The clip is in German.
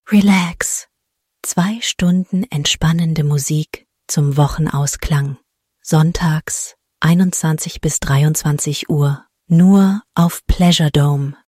Relax. 2 Stunden entspannende Musik zum Wochenausklang. Sonntags 21 bis 23 Uhr. Nur auf Pleasure Dome.